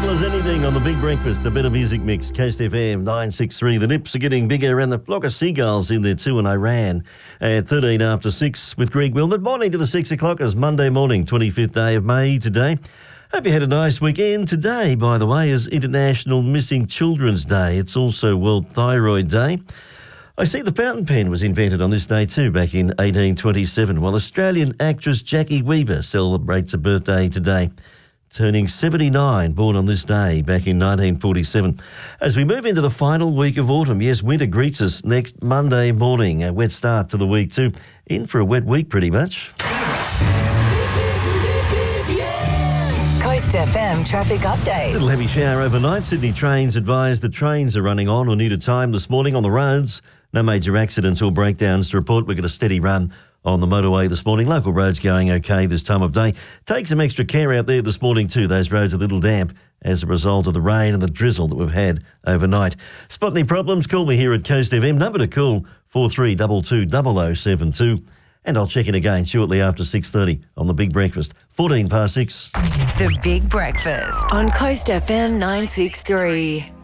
Stable as anything on the Big Breakfast, the better music mix, Coast FM 963. The nips are getting bigger and the flock of seagulls in there too in Iran at 13 after 6 with Greg Wilmot. Morning to the 6 o'clockers, Monday morning, 25th day of May today. Hope you had a nice weekend. Today, by the way, is International Missing Children's Day. It's also World Thyroid Day. I see the fountain pen was invented on this day too, back in 1827, while Australian actress Jackie Weaver celebrates a birthday today, turning 79, born on this day back in 1947. As we move into the final week of autumn, yes, winter greets us next Monday morning. A wet start to the week too. In for a wet week pretty much. Coast FM traffic update. Little heavy shower overnight. Sydney Trains advised the trains are running on or needed time this morning on the roads. No major accidents or breakdowns to report. We've got a steady run on the motorway this morning. Local roads going okay this time of day. Take some extra care out there this morning too. Those roads are a little damp as a result of the rain and the drizzle that we've had overnight. Spot any problems? Call me here at Coast FM. Number to call 4322 0072. And I'll check in again shortly after 6:30 on The Big Breakfast, 14 past 6. The Big Breakfast on Coast FM 963.